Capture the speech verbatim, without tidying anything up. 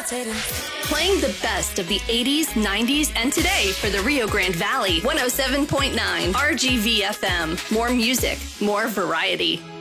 Playing the best of the eighties, nineties, and today for the Rio Grande Valley. one oh seven point nine R G V F M. More music, more variety.